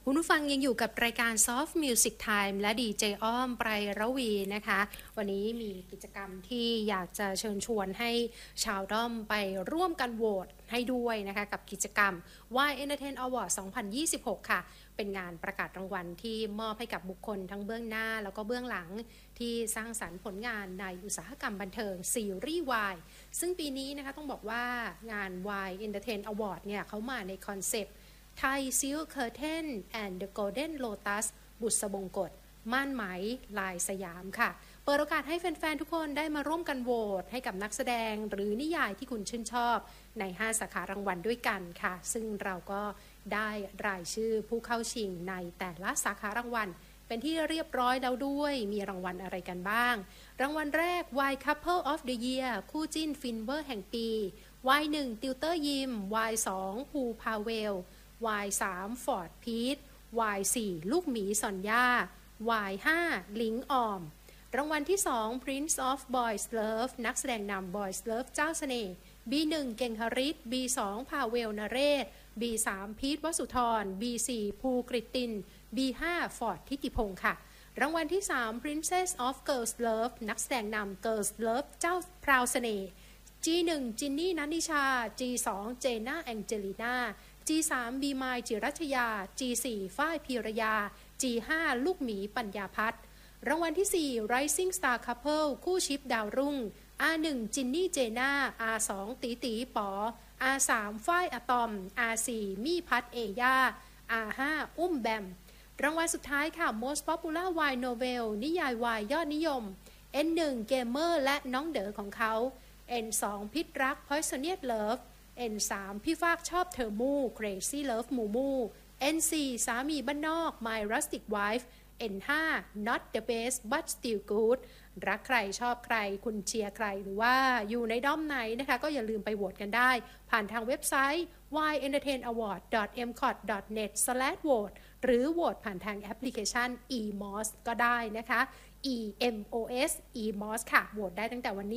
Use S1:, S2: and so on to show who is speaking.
S1: คุณผู้ฟังยังอยู่กับรายการ Soft Music Time และดีเจอ้อมไพรระวีนะคะวันนี้มีกิจกรรมที่อยากจะเชิญชวนให้ชาวด้อมไปร่วมกันโหวตให้ด้วยนะคะกับกิจกรรม Why Entertain Award 2026 ค่ะเป็นงานประกาศรางวัลที่มอบให้กับบุคคลทั้งเบื้องหน้าแล้วก็เบื้องหลังที่สร้างสรรค์ผลงานในอุตสาหกรรมบันเทิงซีรีส์ Y ซึ่งปีนี้นะคะต้องบอกว่างาน Why Entertain Award เนี่ยเขามาในคอนเซปต์ไทยซิลเคอร์เทน and the Golden Lotus บุษบงกฎม่านไหมลายสยามค่ะเปิดโอกาสให้แฟนๆทุกคนได้มาร่วมกันโหวตให้กับนักแสดงหรือนิยายที่คุณชื่นชอบใน5สาขารางวัลด้วยกันค่ะซึ่งเราก็ได้รายชื่อผู้เข้าชิงในแต่ละสาขารางวัลเป็นที่เรียบร้อยแล้วด้วยมีรางวัลอะไรกันบ้างรางวัลแรก Y Couple of the Year คู่จิ้นฟินเวอร์แห่งปี Y1 ติวเตอร์ยิม Y2 ภูพาเวลY3 ฟอร์ดพีท Y4 ลูกหมีซอนย่า Y5 ลิงออมรางวัลที่2 Prince of Boys Love นักแสดงนำ Boys Love เจ้าเสน่ห์ B1 เก่งหฤทธิ์ B2 พาเวลนเรศ B3 พีทวสุธร B4 ภูกฤติน B5 ฟอร์ดทิติพงค์ค่ะรางวัลที่3 Princess of Girls Love นักแสดงนำ Girls Love เจ้าพราวเสน่ห์ G1 จินนี่นันนิชา G2 เจน่าแองเจลิน่าG3 บีมายจิรัชยา G4 ฝ้ายพีรยา G5 ลูกหมีปัญญาพัฒน์รางวัลที่4 Rising Star Couple คู่ชิปดาวรุ่ง R1 จินนี่เจน่า R2 ตีตีป๋อ R3 ฝ้ายอะตอม R4 มี่พัฒเอย่า R5 อุ้มแบมรางวัลสุดท้ายค่ะ Most Popular Y Novel นิยาย Y ยอดนิยม N1 เกมเมอร์และน้องเด๋อของเขา N2 พิษรัก Poisonous Love N3 พี่ฟากชอบเธอมู่ Crazy Love มูมู N4 สามีบ้านนอก My Rustic Wife N5 Not the best but still good รักใครชอบใครคุณเชียร์ใครหรือว่าอยู่ในด้อมไหนนะคะก็อย่าลืมไปโหวตกันได้ผ่านทางเว็บไซต์ wyentertainaward.mcot.net/vote หรือโหวตผ่านทางแอปพลิเคชัน eMOS ก็ได้นะคะ eMOS eMOS ค่ะโหวตได้ตั้งแต่วันนี้